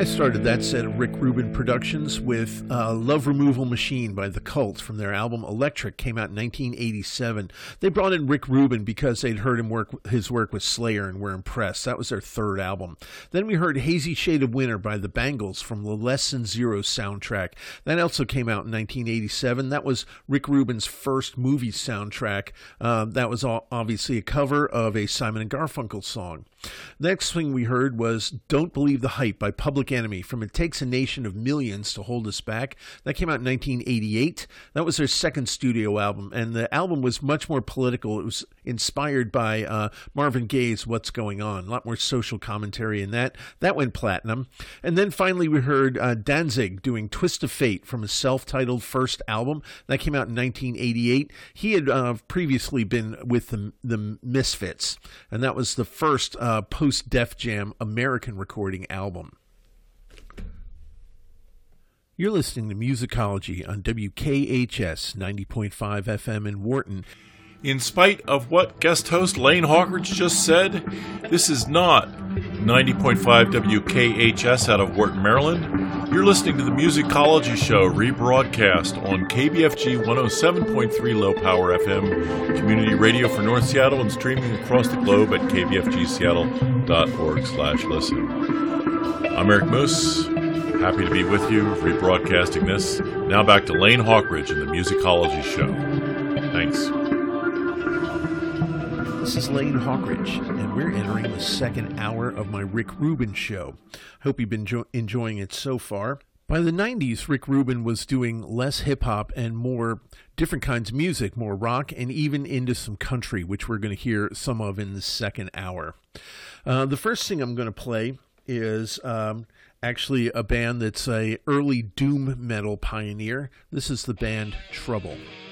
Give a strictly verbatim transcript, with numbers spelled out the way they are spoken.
I started that set of Rick Rubin productions with uh, Love Removal Machine by The Cult from their album Electric, came out in nineteen eighty-seven. They brought in Rick Rubin because they'd heard him work his work with Slayer and were impressed. That was their third album. Then we heard Hazy Shade of Winter by the Bangles from the Less Than Zero soundtrack. That also came out in nineteen eighty-seven. That was Rick Rubin's first movie soundtrack. Uh, that was all, obviously a cover of a Simon and Garfunkel song. Next thing we heard was Don't Believe the Hype by Public Enemy from It Takes a Nation of Millions to Hold Us Back. That came out in nineteen eighty-eight. That was their second studio album, and the album was much more political. It was inspired by uh, Marvin Gaye's What's Going On. A lot more social commentary in that. That went platinum. And then finally we heard uh, Danzig doing Twist of Fate from his self-titled first album. That came out in nineteen eighty-eight. He had uh, previously been with the, the Misfits, and that was the first uh, post-Def Jam American recording album. You're listening to Musicology on W K H S ninety point five F M in Wharton. In spite of what guest host Lane Hawkridge just said, this is not ninety point five W K H S out of Wharton, Maryland. You're listening to the Musicology Show, rebroadcast on K B F G one oh seven point three Low Power F M, community radio for North Seattle, and streaming across the globe at k b f g seattle dot org slash listen. I'm Eric Moose. Happy to be with you, rebroadcasting this. Now back to Lane Hawkridge and the Musicology Show. Thanks. This is Lane Hawkridge, and we're entering the second hour of my Rick Rubin show. Hope you've been jo- enjoying it so far. By the nineties, Rick Rubin was doing less hip-hop and more different kinds of music, more rock, and even into some country, which we're going to hear some of in the second hour. Uh, the first thing I'm going to play is um, actually a band that's a early doom metal pioneer. This is the band Trouble.